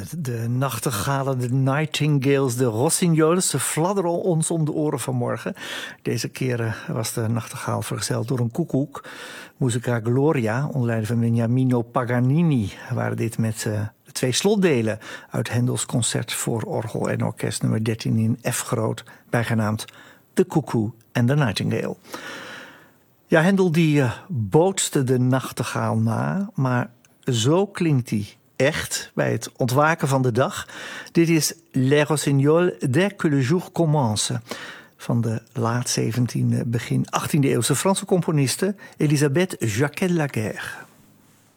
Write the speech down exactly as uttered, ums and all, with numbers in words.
de nachtegalen, de nightingales, de rossignols, ze fladderen ons om de oren vanmorgen. Deze keer was de nachtegaal vergezeld door een koekoek. Musica Gloria, onder leiding van Beniamino Paganini, waren dit met uh, de twee slotdelen uit Hendels concert voor orgel en orkest nummer dertien in F groot, bijgenaamd The Cuckoo and the Nightingale. Ja, Hendel die uh, bootste de nachtegaal na, maar zo klinkt hij echt bij het ontwaken van de dag. Dit is Les Rossignols dès que le jour commence van de laat zeventiende, begin achttiende eeuwse Franse componiste Elisabeth Jacquet-Laguerre.